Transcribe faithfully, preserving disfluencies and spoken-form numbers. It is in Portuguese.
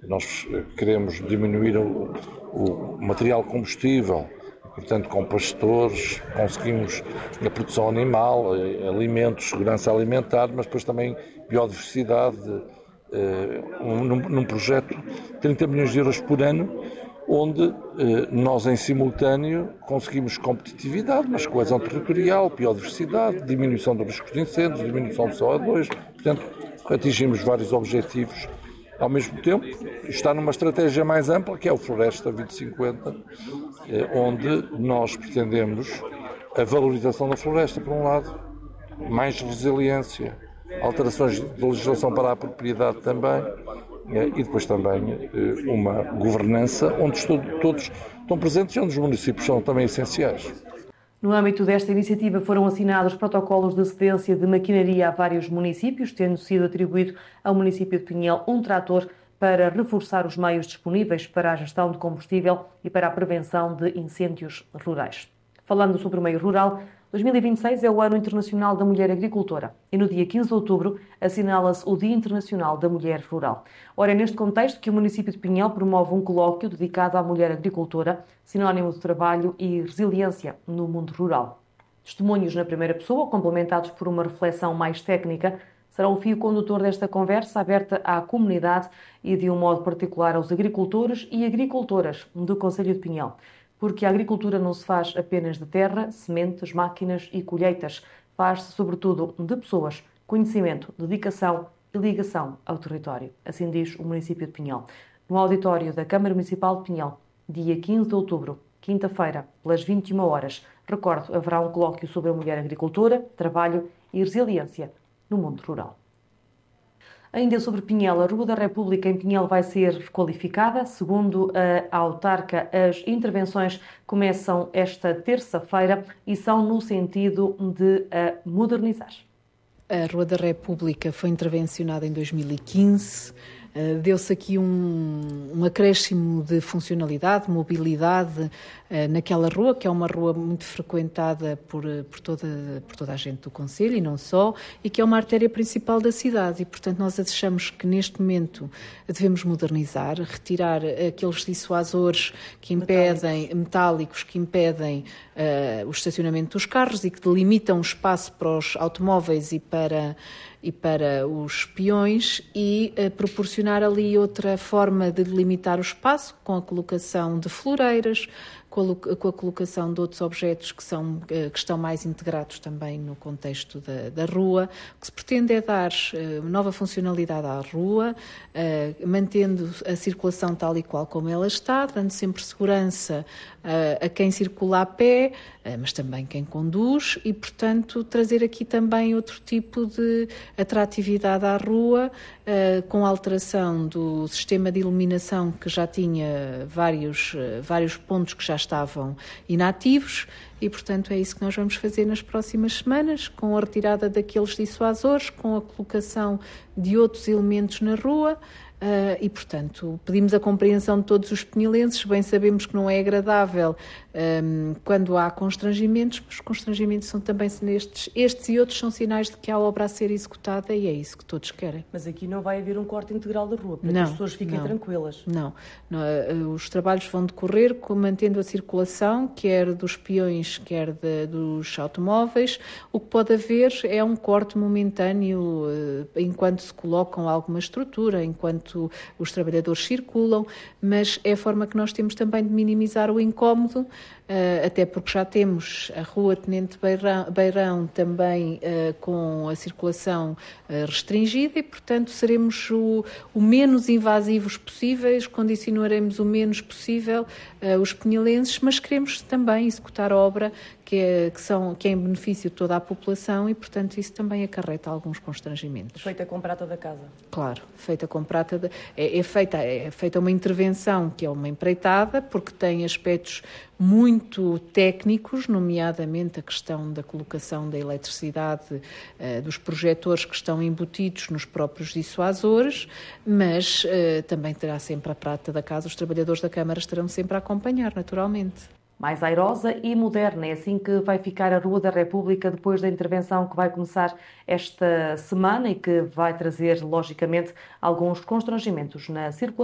Nós queremos diminuir o, o material combustível, portanto, com pastores, conseguimos a produção animal, alimentos, segurança alimentar, mas depois também biodiversidade, um, num, num projeto de trinta milhões de euros por ano, onde nós, em simultâneo, conseguimos competitividade, mas coesão territorial, biodiversidade, diminuição do risco de incêndios, diminuição do C O dois, portanto, atingimos vários objetivos ao mesmo tempo. Está numa estratégia mais ampla, que é o Floresta vinte cinquenta, onde nós pretendemos a valorização da floresta, por um lado, mais resiliência, alterações de legislação para a propriedade também, e depois também uma governança onde todos estão presentes e onde os municípios são também essenciais. No âmbito desta iniciativa foram assinados protocolos de cedência de maquinaria a vários municípios, tendo sido atribuído ao município de Pinhel um trator para reforçar os meios disponíveis para a gestão de combustível e para a prevenção de incêndios rurais. Falando sobre o meio rural, dois mil e vinte e seis é o Ano Internacional da Mulher Agricultora e no dia quinze de outubro assinala-se o Dia Internacional da Mulher Rural. Ora, é neste contexto que o município de Pinhel promove um colóquio dedicado à mulher agricultora, sinónimo de trabalho e resiliência no mundo rural. Testemunhos na primeira pessoa, complementados por uma reflexão mais técnica, será o fio condutor desta conversa aberta à comunidade e de um modo particular aos agricultores e agricultoras do Concelho de Pinhel. Porque a agricultura não se faz apenas de terra, sementes, máquinas e colheitas. Faz-se, sobretudo, de pessoas, conhecimento, dedicação e ligação ao território. Assim diz o município de Pinhel. No auditório da Câmara Municipal de Pinhel, dia quinze de outubro, quinta-feira, pelas vinte e uma horas. Recordo, haverá um colóquio sobre a mulher agricultora, trabalho e resiliência no mundo rural. Ainda sobre Pinhel, a Rua da República em Pinhel vai ser requalificada. Segundo a autarca, as intervenções começam esta terça-feira e são no sentido de a modernizar. A Rua da República foi intervencionada em dois mil e quinze. Uh, deu-se aqui um, um acréscimo de funcionalidade, mobilidade uh, naquela rua, que é uma rua muito frequentada por, por, toda, por toda a gente do concelho e não só, e que é uma artéria principal da cidade. E, portanto, nós achamos que neste momento devemos modernizar, retirar aqueles dissuasores que impedem, metálicos, metálicos que impedem uh, o estacionamento dos carros e que delimitam o espaço para os automóveis e para... e para os peões e uh, proporcionar ali outra forma de delimitar o espaço com a colocação de floreiras, com a, com a colocação de outros objetos que, são, uh, que estão mais integrados também no contexto da, da rua. O que se pretende é dar uh, nova funcionalidade à rua, uh, mantendo a circulação tal e qual como ela está, dando sempre segurança uh, a quem circula a pé, uh, mas também quem conduz e, portanto, trazer aqui também outro tipo de atratividade à rua, uh, com a alteração do sistema de iluminação que já tinha vários, uh, vários pontos que já estavam inativos e, portanto, é isso que nós vamos fazer nas próximas semanas, com a retirada daqueles dissuasores, com a colocação de outros elementos na rua. Uh, e, portanto, pedimos a compreensão de todos os pinhelenses. Bem sabemos que não é agradável um, quando há constrangimentos, mas os constrangimentos são também nestes, estes e outros são sinais de que há obra a ser executada e é isso que todos querem. Mas aqui não vai haver um corte integral da rua, para não, que as pessoas fiquem não, tranquilas. Não, não, os trabalhos vão decorrer com, mantendo a circulação, quer dos peões, quer de, dos automóveis. O que pode haver é um corte momentâneo uh, enquanto se colocam alguma estrutura, enquanto os trabalhadores circulam, mas é a forma que nós temos também de minimizar o incómodo, até porque já temos a Rua Tenente Beirão, Beirão também uh, com a circulação uh, restringida e, portanto, seremos o, o menos invasivos possíveis, condicionaremos o menos possível uh, os pinhelenses, mas queremos também executar a obra que é, que, são, que é em benefício de toda a população e, portanto, isso também acarreta alguns constrangimentos. Feita com prata da casa. Claro, feita com prata, de, é, é, feita, é feita uma intervenção que é uma empreitada, porque tem aspectos muito técnicos, nomeadamente a questão da colocação da eletricidade, uh, dos projetores que estão embutidos nos próprios dissuasores, mas uh, também terá sempre a prata da casa, os trabalhadores da Câmara estarão sempre a acompanhar, naturalmente. Mais airosa e moderna, é assim que vai ficar a Rua da República depois da intervenção que vai começar esta semana e que vai trazer, logicamente, alguns constrangimentos na circulação.